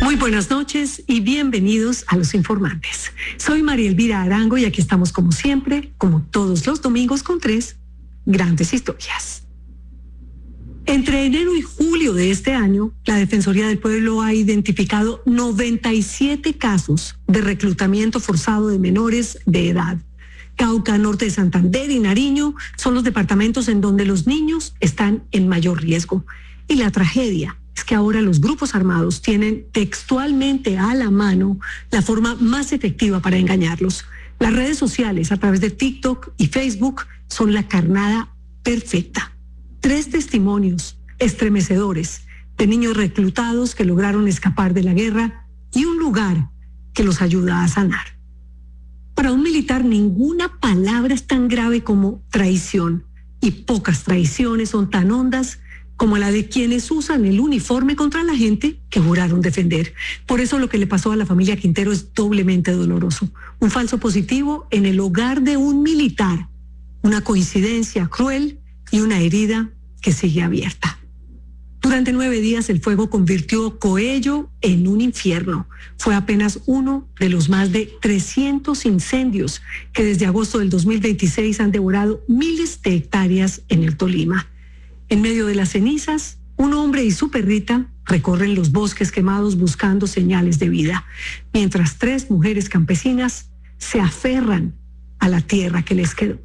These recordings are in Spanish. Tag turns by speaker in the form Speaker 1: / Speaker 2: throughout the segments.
Speaker 1: Muy buenas noches y bienvenidos a Los Informantes. Soy María Elvira Arango y aquí estamos como siempre, como todos los domingos, con 3 grandes historias. Entre enero y julio de este año, la Defensoría del Pueblo ha identificado 97 casos de reclutamiento forzado de menores de edad. Cauca, Norte de Santander y Nariño son los departamentos en donde los niños están en mayor riesgo. Y la tragedia es que ahora los grupos armados tienen textualmente a la mano la forma más efectiva para engañarlos. Las redes sociales a través de TikTok y Facebook son la carnada perfecta. 3 testimonios estremecedores de niños reclutados que lograron escapar de la guerra y un lugar que los ayuda a sanar. Para un militar, ninguna palabra es tan grave como traición, y pocas traiciones son tan hondas como la de quienes usan el uniforme contra la gente que juraron defender. Por eso lo que le pasó a la familia Quintero es doblemente doloroso. Un falso positivo en el hogar de un militar, una coincidencia cruel y una herida que sigue abierta. Durante 9 días el fuego convirtió Coello en un infierno. Fue apenas uno de los más de 300 incendios que desde agosto del 2026 han devorado miles de hectáreas en el Tolima. En medio de las cenizas, un hombre y su perrita recorren los bosques quemados buscando señales de vida, mientras 3 mujeres campesinas se aferran a la tierra que les quedó.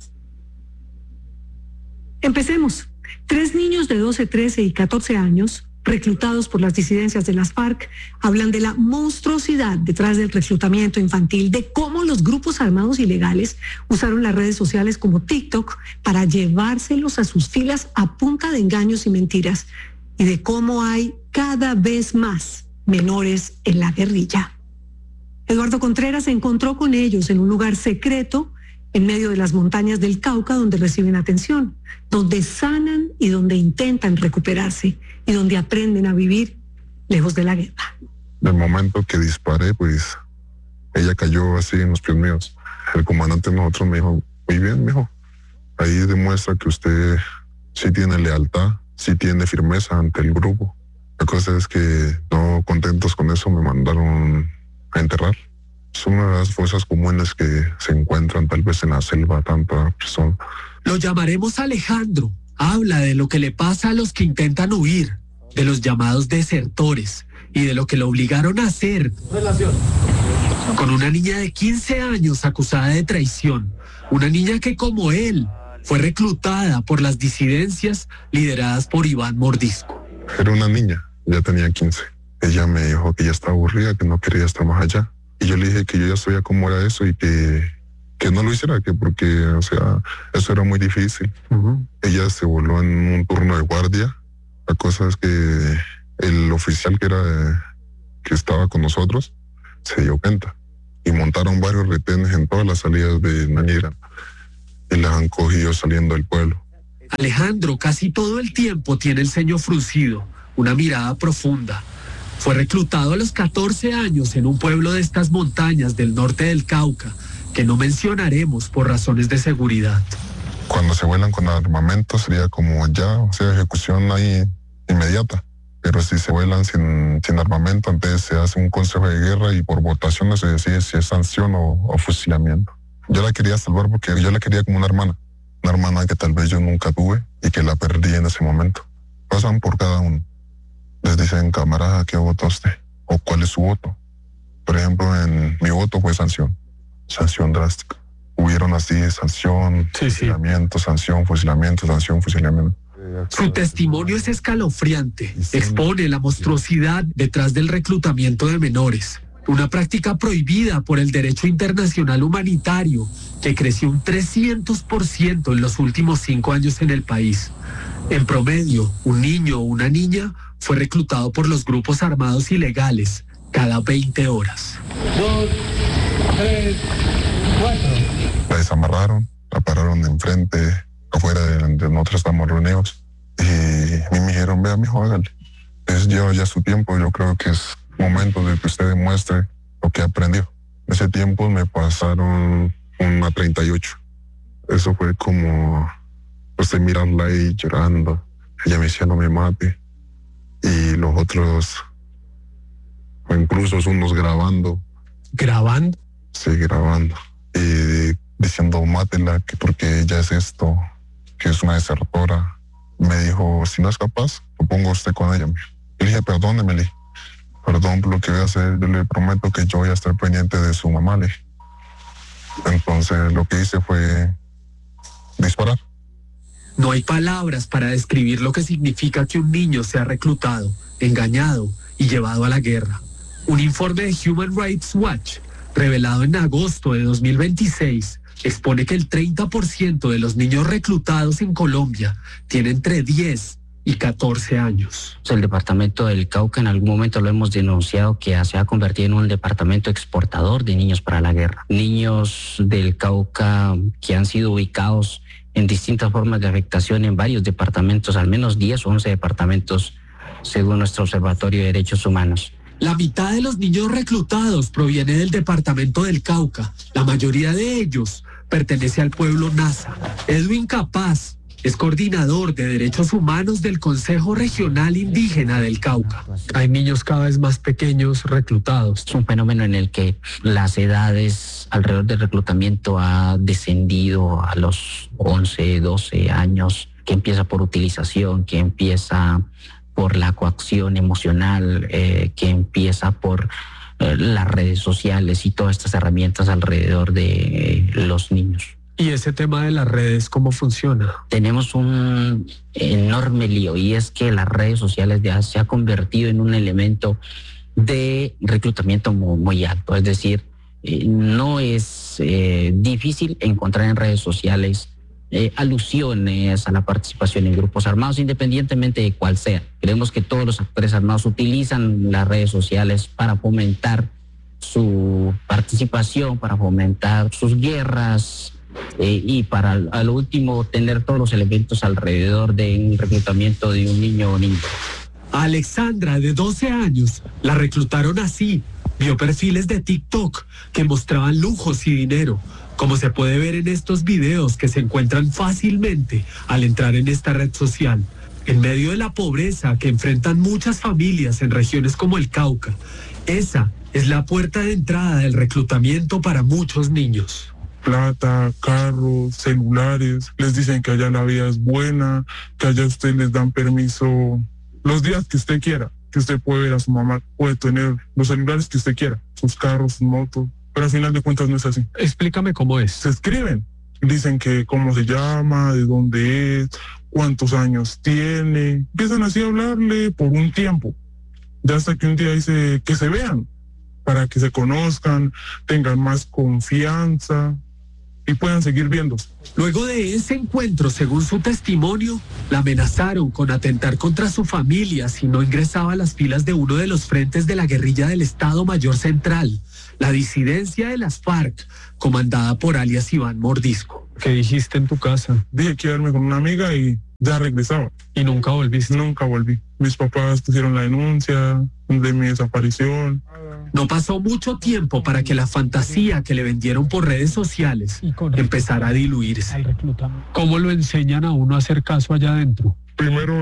Speaker 1: Empecemos. 3 niños de 12, 13 y 14 años, reclutados por las disidencias de las FARC, hablan de la monstruosidad detrás del reclutamiento infantil, de cómo los grupos armados ilegales usaron las redes sociales como TikTok para llevárselos a sus filas a punta de engaños y mentiras, y de cómo hay cada vez más menores en la guerrilla. Eduardo Contreras se encontró con ellos en un lugar secreto en medio de las montañas del Cauca, donde reciben atención, donde sanan y donde intentan recuperarse y donde aprenden a vivir lejos de la guerra.
Speaker 2: Del momento que disparé, pues ella cayó así en los pies míos. El comandante de nosotros me dijo: muy bien, mijo, ahí demuestra que usted sí tiene lealtad, sí tiene firmeza ante el grupo. La cosa es que, no contentos con eso, me mandaron a enterrar. Es una de las fosas comunes que se encuentran tal vez en la selva, tanta persona.
Speaker 3: Lo llamaremos Alejandro. Habla de lo que le pasa a los que intentan huir, de los llamados desertores y de lo que lo obligaron a hacer. Con una niña de 15 años acusada de traición, una niña que, como él, fue reclutada por las disidencias lideradas por Iván Mordisco.
Speaker 2: Era una niña, ya tenía 15. Ella me dijo que ya estaba aburrida, que no quería estar más allá. Y yo le dije que yo ya sabía cómo era eso y que no lo hiciera, que porque, o sea, eso era muy difícil. Ella se voló en un turno de guardia. La cosa es que el oficial que estaba con nosotros se dio cuenta y montaron varios retenes en todas las salidas de Nañira y las han cogido saliendo del pueblo.
Speaker 3: Alejandro casi todo el tiempo tiene el ceño fruncido, una mirada profunda. Fue reclutado a los 14 años en un pueblo de estas montañas del norte del Cauca, que no mencionaremos por razones de seguridad.
Speaker 2: Cuando se vuelan con armamento sería como ya, o sea, ejecución ahí inmediata. Pero si se vuelan sin armamento, entonces se hace un consejo de guerra y por votación se decide si es sanción o fusilamiento. Yo la quería salvar porque yo la quería como una hermana que tal vez yo nunca tuve y que la perdí en ese momento. Pasan por cada uno. Les dicen: camarada, ¿qué vota usted? ¿O cuál es su voto? Por ejemplo, mi voto fue sanción drástica. Hubieron así sanción, fusilamiento, sanción, fusilamiento, sanción, fusilamiento.
Speaker 3: Su testimonio es escalofriante. Expone la monstruosidad detrás del reclutamiento de menores. Una práctica prohibida por el derecho internacional humanitario que creció un 300% en los últimos 5 años en el país. En promedio, un niño o una niña fue reclutado por los grupos armados ilegales cada 20 horas.
Speaker 4: 2, 3, 4.
Speaker 2: La desamarraron, la pararon enfrente, afuera de donde nosotros estamos reunidos. Y me dijeron: vea, mijo, hágale. Lleva ya su tiempo, yo creo que es momento de que usted demuestre lo que aprendió. Ese tiempo me pasaron una 38. Eso fue como, usted mirarla ahí llorando. Ella me decía: no me mate. Y los otros o incluso unos grabando.
Speaker 3: ¿Grabando?
Speaker 2: Sí, grabando. Y diciendo, mátela, que porque ella es esto, que es una desertora. Me dijo, si no es capaz, lo pongo usted con ella. Y le dije, perdóneme, le dije, perdón por lo que voy a hacer, yo le prometo que yo voy a estar pendiente de su mamá, le dije. Entonces lo que hice fue disparar.
Speaker 3: No hay palabras para describir lo que significa que un niño sea reclutado, engañado y llevado a la guerra. Un informe de Human Rights Watch, revelado en agosto de 2026, expone que el 30% de los niños reclutados en Colombia tienen entre 10 y 14 años.
Speaker 5: El departamento del Cauca, en algún momento lo hemos denunciado, que se ha convertido en un departamento exportador de niños para la guerra. Niños del Cauca que han sido ubicados en distintas formas de afectación en varios departamentos, al menos 10 o 11 departamentos, según nuestro Observatorio de Derechos Humanos.
Speaker 3: La mitad de los niños reclutados proviene del departamento del Cauca. La mayoría de ellos pertenece al pueblo Nasa. Edwin Capaz es coordinador de derechos humanos del Consejo Regional Indígena del Cauca. Hay niños cada vez más pequeños reclutados.
Speaker 5: Es un fenómeno en el que las edades alrededor del reclutamiento ha descendido a los 11, 12 años, que empieza por utilización, que empieza por la coacción emocional, que empieza por las redes sociales y todas estas herramientas alrededor de los niños.
Speaker 3: ¿Y ese tema de las redes cómo funciona?
Speaker 5: Tenemos un enorme lío, y es que las redes sociales ya se ha convertido en un elemento de reclutamiento muy alto. Es decir, no es difícil encontrar en redes sociales alusiones a la participación en grupos armados, independientemente de cuál sea. Creemos que todos los actores armados utilizan las redes sociales para fomentar su participación, para fomentar sus guerras, y para a lo último tener todos los elementos alrededor del reclutamiento de un niño o niña.
Speaker 3: A Alexandra, de 12 años, la reclutaron así. Vio perfiles de TikTok que mostraban lujos y dinero, como se puede ver en estos videos que se encuentran fácilmente al entrar en esta red social. En medio de la pobreza que enfrentan muchas familias en regiones como el Cauca, esa es la puerta de entrada del reclutamiento para muchos niños.
Speaker 6: Plata, carros, celulares, les dicen que allá la vida es buena, que allá usted les dan permiso los días que usted quiera, que usted puede ver a su mamá, puede tener los celulares que usted quiera, sus carros, sus motos, pero al final de cuentas no es así.
Speaker 3: Explícame cómo es.
Speaker 6: Se escriben, dicen que cómo se llama, de dónde es, cuántos años tiene, empiezan así a hablarle por un tiempo, ya hasta que un día dice que se vean, para que se conozcan, tengan más confianza y puedan seguir viéndose.
Speaker 3: Luego de ese encuentro, según su testimonio, la amenazaron con atentar contra su familia si no ingresaba a las filas de uno de los frentes de la guerrilla del Estado Mayor Central, la disidencia de las FARC, comandada por alias Iván Mordisco.
Speaker 6: ¿Qué dijiste en tu casa? Dije que iba con una amiga y ya regresaba.
Speaker 3: ¿Y nunca volviste?
Speaker 6: Nunca volví. Mis papás pusieron la denuncia de mi desaparición.
Speaker 3: No pasó mucho tiempo para que la fantasía que le vendieron por redes sociales empezara a diluirse. ¿Cómo lo enseñan a uno a hacer caso allá adentro?
Speaker 6: Primero